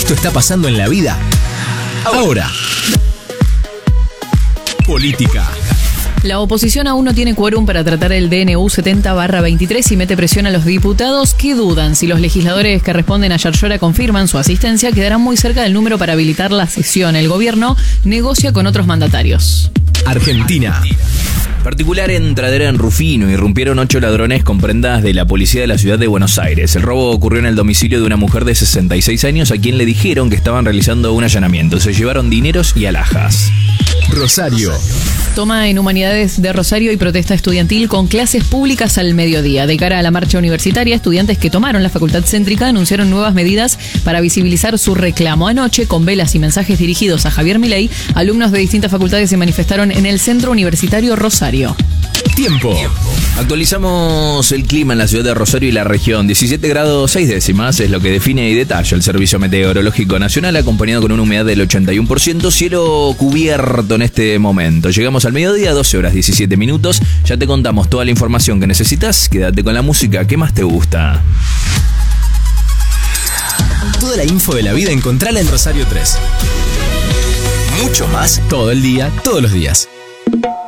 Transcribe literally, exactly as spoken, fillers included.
Esto está pasando en la vida ahora. Política. La oposición aún no tiene quórum para tratar el D N U setenta barra veintitrés y mete presión a los diputados que dudan. Si los legisladores que responden a Yarlora confirman su asistencia, quedarán muy cerca del número para habilitar la sesión. El gobierno negocia con otros mandatarios. Argentina. Particular entradera en Rufino, irrumpieron ocho ladrones con prendas de la policía de la ciudad de Buenos Aires. El robo ocurrió en el domicilio de una mujer de sesenta y seis años a quien le dijeron que estaban realizando un allanamiento. Se llevaron dineros y alhajas. Rosario. Toma en Humanidades de Rosario y protesta estudiantil con clases públicas al mediodía. De cara a la marcha universitaria, estudiantes que tomaron la Facultad Céntrica anunciaron nuevas medidas para visibilizar su reclamo. Anoche, con velas y mensajes dirigidos a Javier Milei, alumnos de distintas facultades se manifestaron en el Centro Universitario Rosario. Tiempo. Actualizamos el clima en la ciudad de Rosario y la región. diecisiete grados seis décimas es lo que define y detalla el Servicio Meteorológico Nacional, acompañado con una humedad del ochenta y uno por ciento, cielo cubierto en este momento. Llegamos al mediodía, doce horas diecisiete minutos. Ya te contamos toda la información que necesitas. Quédate con la música que más te gusta. Toda la info de la vida encontrala en Rosario tres. Mucho más todo el día, todos los días.